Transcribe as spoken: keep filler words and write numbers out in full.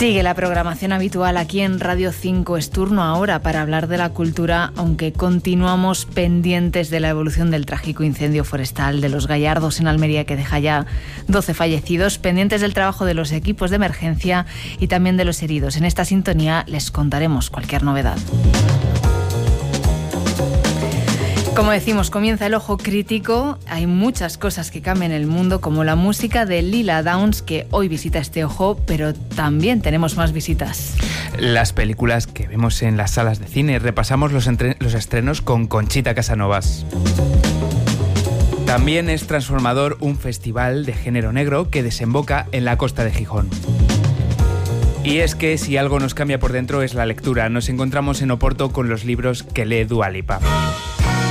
Sigue la programación habitual aquí en Radio cinco. Es turno ahora para hablar de la cultura, aunque continuamos pendientes de la evolución del trágico incendio forestal de Los Gallardos en Almería, que deja ya doce fallecidos, pendientes del trabajo de los equipos de emergencia y también de los heridos. En esta sintonía les contaremos cualquier novedad. Como decimos, comienza el ojo crítico. Hay muchas cosas que cambian el mundo, como la música de Lila Downs, que hoy visita este ojo, pero también tenemos más visitas. Las películas que vemos en las salas de cine. Repasamos los, entre- los estrenos con Conchita Casanovas. También es transformador un festival de género negro que desemboca en la costa de Gijón. Y es que si algo nos cambia por dentro es la lectura. Nos encontramos en Oporto con los libros que lee Dua Lipa.